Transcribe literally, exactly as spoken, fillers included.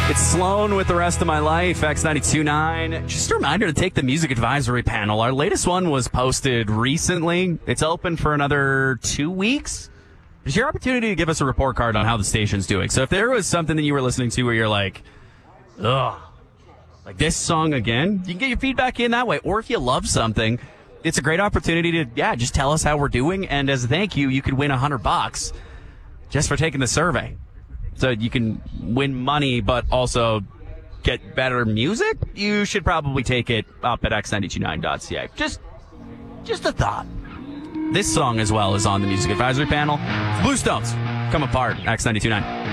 It's Sloan with The Rest of My Life, X ninety-two point nine. Just a reminder to take the music advisory panel. Our latest one was posted recently. It's open for another two weeks. It's your opportunity to give us a report card on how the station's doing. So if there was something that you were listening to where you're like, ugh, like this song again, you can get your feedback in that way. Or if you love something, it's a great opportunity to, yeah, just tell us how we're doing. And as a thank you, you could win a hundred bucks just for taking the survey. So you can win money, but also get better music. You should probably take it up at x ninety-two point nine dot c a. Just, just a thought. This song as well is on the music advisory panel. Blue Stones, Come Apart, X ninety-two point nine.